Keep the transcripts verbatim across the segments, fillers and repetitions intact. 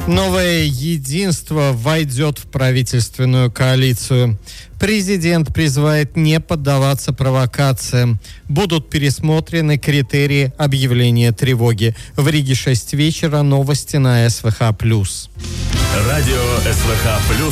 Новое единство войдет в правительственную коалицию. Президент призывает не поддаваться провокациям. Будут пересмотрены критерии объявления тревоги. В Риге шесть вечера. Новости на СВХ плюс. Радио СВХ плюс.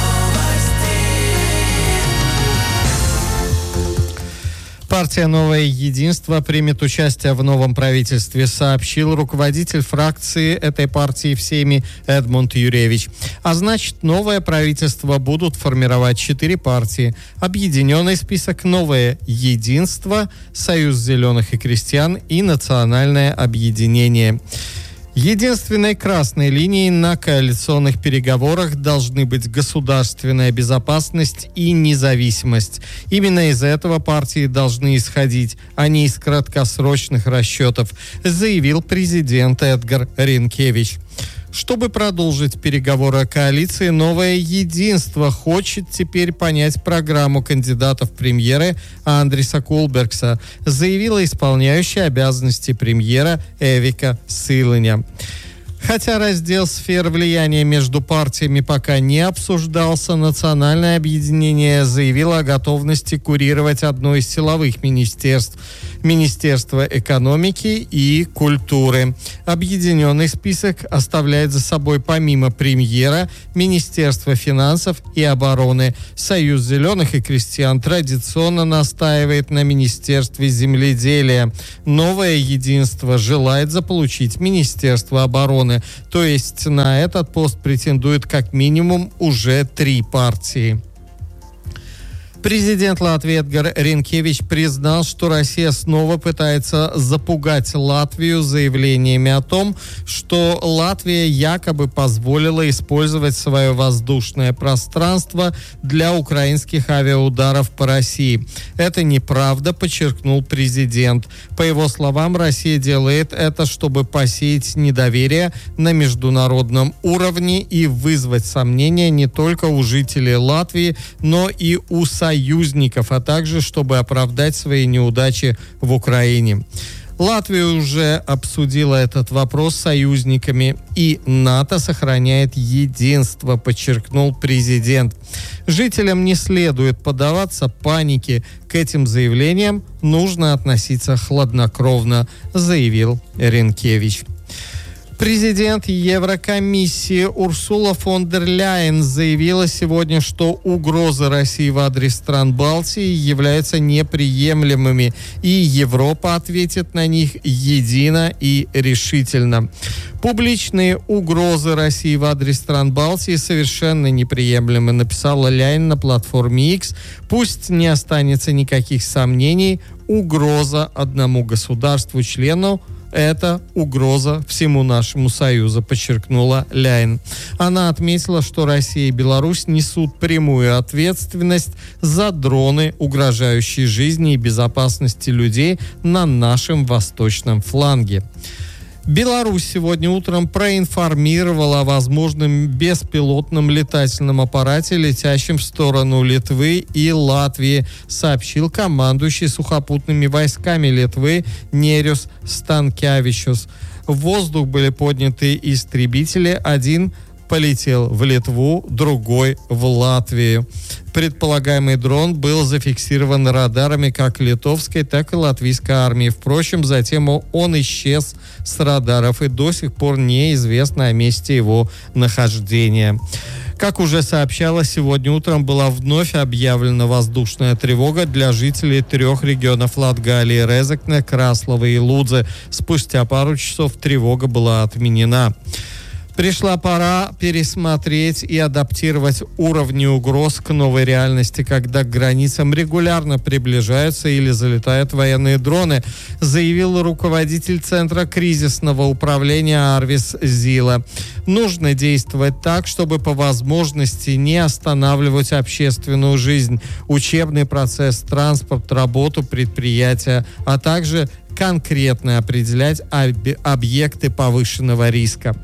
Партия «Новое единство» примет участие в новом правительстве, сообщил руководитель фракции этой партии в Сейме Эдмунд Юревич. А значит, новое правительство будут формировать четыре партии. Объединенный список «Новое единство», Союз зеленых и крестьян и Национальное объединение. Единственной красной линией на коалиционных переговорах должны быть государственная безопасность и независимость. Именно из этого партии должны исходить, а не из краткосрочных расчетов, заявил президент Эдгар Ринкевич. Чтобы продолжить переговоры о коалиции, «Новое единство» хочет теперь понять программу кандидатов в премьеры Андриса Кулбергса, заявила исполняющая обязанности премьера Эвика Силаня. Хотя раздел сфер влияния между партиями пока не обсуждался, Национальное объединение заявило о готовности курировать одно из силовых министерств – Министерство экономики и культуры. Объединенный список оставляет за собой помимо премьера Министерство финансов и обороны. Союз зеленых и крестьян традиционно настаивает на Министерстве земледелия. Новое единство желает заполучить Министерство обороны. То есть на этот пост претендует как минимум уже три партии. Президент Латвии Эдгар Ринкевич признал, что Россия снова пытается запугать Латвию заявлениями о том, что Латвия якобы позволила использовать свое воздушное пространство для украинских авиаударов по России. Это неправда, подчеркнул президент. По его словам, Россия делает это, чтобы посеять недоверие на международном уровне и вызвать сомнения не только у жителей Латвии, но и у союзников. союзников, а также чтобы оправдать свои неудачи в Украине. Латвия уже обсудила этот вопрос с союзниками, и НАТО сохраняет единство, подчеркнул президент. Жителям не следует поддаваться панике. К этим заявлениям нужно относиться хладнокровно, заявил Ринкевич. Президент Еврокомиссии Урсула фон дер Ляйен заявила сегодня, что угрозы России в адрес стран Балтии являются неприемлемыми, и Европа ответит на них едино и решительно. Публичные угрозы России в адрес стран Балтии совершенно неприемлемы, написала Ляйен на платформе X. Пусть не останется никаких сомнений, угроза одному государству-члену – это угроза всему нашему союзу, подчеркнула Ляйен. Она отметила, что Россия и Беларусь несут прямую ответственность за дроны, угрожающие жизни и безопасности людей на нашем восточном фланге. Беларусь сегодня утром проинформировала о возможном беспилотном летательном аппарате, летящем в сторону Литвы и Латвии, сообщил командующий сухопутными войсками Литвы Нериус Станкевичус. В воздух были подняты истребители, один полетел в Литву, другой в Латвию. Предполагаемый дрон был зафиксирован радарами как литовской, так и латвийской армии. Впрочем, затем он исчез с радаров, и до сих пор неизвестно о месте его нахождения. Как уже сообщалось, сегодня утром была вновь объявлена воздушная тревога для жителей трех регионов Латгалии – Резекне, Краслова и Лудзе. Спустя пару часов тревога была отменена. Пришла пора пересмотреть и адаптировать уровни угроз к новой реальности, когда к границам регулярно приближаются или залетают военные дроны, заявил руководитель Центра кризисного управления Арвис Зила. Нужно действовать так, чтобы по возможности не останавливать общественную жизнь, учебный процесс, транспорт, работу предприятия, а также конкретно определять об- объекты повышенного риска.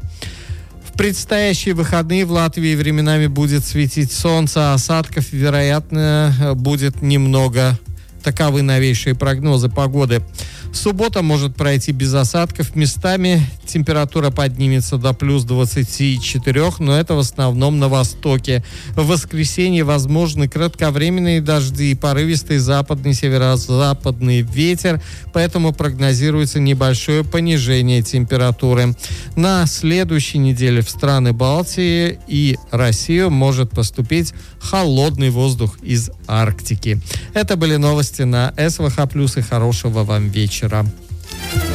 В предстоящие выходные в Латвии временами будет светить солнце, а осадков, вероятно, будет немного. Таковы новейшие прогнозы погоды. Суббота может пройти без осадков. Местами температура поднимется до плюс двадцати четырёх, но это в основном на востоке. В воскресенье возможны кратковременные дожди и порывистый западный северо-западный ветер, поэтому прогнозируется небольшое понижение температуры. На следующей неделе в страны Балтии и Россию может поступить холодный воздух из Арктики. Это были новости на СВХ+, и хорошего вам вечера.